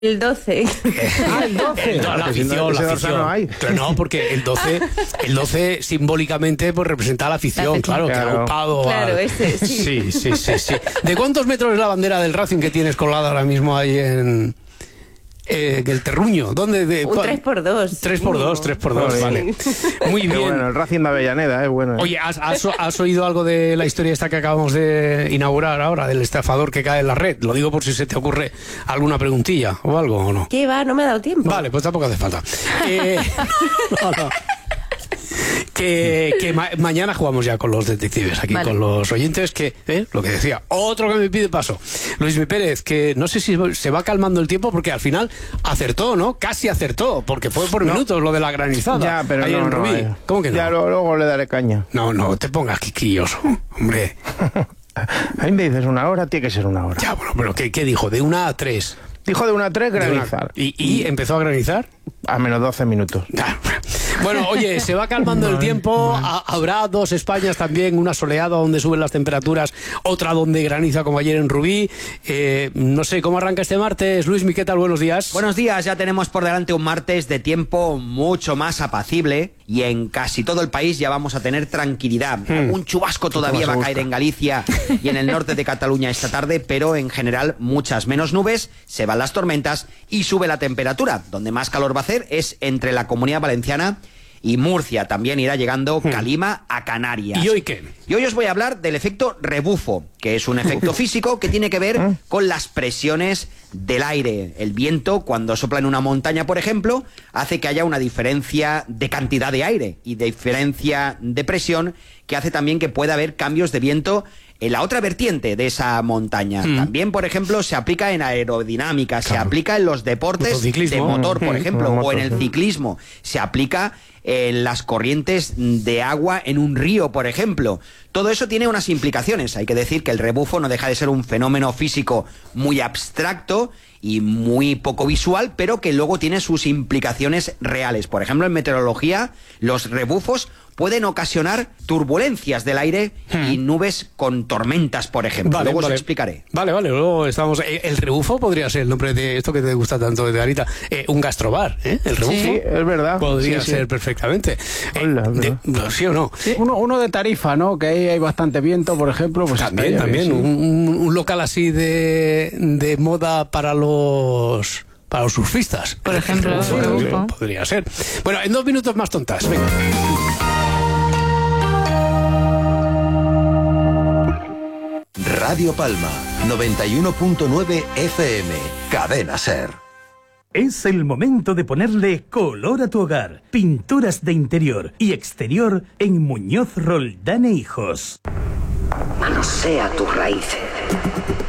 El 12. El 12. La afición. No hay. Pero no, porque el 12 simbólicamente pues representa la afición, claro, que ha ocupado. Claro, ese, sí. Sí. ¿De cuántos metros es la bandera del Racing que tienes colgada ahora mismo ahí en el Terruño? ¿Dónde? Un 3x2. 3x2, vale. Muy bien. Bueno, el Racing de Avellaneda es bueno. Oye, ¿has oído algo de la historia esta que acabamos de inaugurar ahora, del estafador que cae en la red? Lo digo por si se te ocurre alguna preguntilla o algo, ¿o no? ¿Qué va? No me ha dado tiempo. Vale, pues tampoco hace falta. No. Que mañana jugamos ya con los detectives, aquí con los oyentes, que, lo que decía, otro que me pide paso. Luis Mi Pérez, que no sé si se va calmando el tiempo, porque al final acertó, ¿no? Casi acertó, porque fue por minutos lo de la granizada. Ya, pero ahí en Rubí. ¿Cómo que no? Ya luego le daré caña. No te pongas quisquilloso, hombre. A mí me dices 1 hora, tiene que ser 1 hora. Ya, bueno, pero ¿qué dijo? ¿De 1 a 3? Dijo de 1 a 3 granizar. ¿Y empezó a granizar? A menos 12 minutos. Bueno, oye, se va calmando el tiempo. Habrá 2 Españas también, una soleada donde suben las temperaturas, otra donde graniza como ayer en Rubí. No sé, ¿cómo arranca este martes? Luismi, ¿qué tal? Buenos días. Buenos días, ya tenemos por delante un martes de tiempo mucho más apacible y en casi todo el país ya vamos a tener tranquilidad. Un chubasco todavía va a caer en Galicia y en el norte de Cataluña esta tarde, pero en general muchas menos nubes, se van las tormentas y sube la temperatura. Donde más calor va a hacer es entre la Comunidad Valenciana y Murcia. También irá llegando Calima a Canarias. ¿Y hoy qué? Y hoy os voy a hablar del efecto rebufo, que es un efecto físico que tiene que ver con las presiones del aire. El viento, cuando sopla en una montaña, por ejemplo, hace que haya una diferencia de cantidad de aire y diferencia de presión, que hace también que pueda haber cambios de viento en la otra vertiente de esa montaña. También, por ejemplo, se aplica en aerodinámica, se aplica en los deportes de motor, por ejemplo, o en el ciclismo. Se aplica en las corrientes de agua en un río, por ejemplo. Todo eso tiene unas implicaciones. Hay que decir que el rebufo no deja de ser un fenómeno físico muy abstracto y muy poco visual, pero que luego tiene sus implicaciones reales. Por ejemplo, en meteorología, los rebufos pueden ocasionar turbulencias del aire y nubes con tormentas, por ejemplo. Luego os explicaré. Vale, luego estamos... el rebufo podría ser el nombre de esto que te gusta tanto de ahorita. Un gastrobar, ¿eh? El rebufo. Sí, es verdad. Podría ser perfectamente. ¿Sí o no? Sí. Uno de Tarifa, ¿no? Que ahí hay bastante viento, por ejemplo. Pues también. Sí. Un local así de moda para los surfistas. Por ejemplo, podría ser. Bueno, en 2 minutos más tontas. Venga. Radio Palma, 91.9 FM, Cadena Ser. Es el momento de ponerle color a tu hogar. Pinturas de interior y exterior en Muñoz Roldán e Hijos. Manosea tus raíces.